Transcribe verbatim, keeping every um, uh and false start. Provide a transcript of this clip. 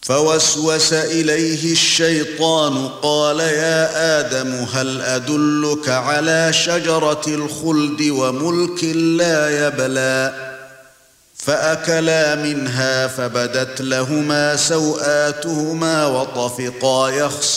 فوسوس إليه الشيطان قال يا آدم هل أدلك على شجرة الخلد وملك لا يبلى فأكلا منها فبدت لهما سوآتهما وطفقا يخصفان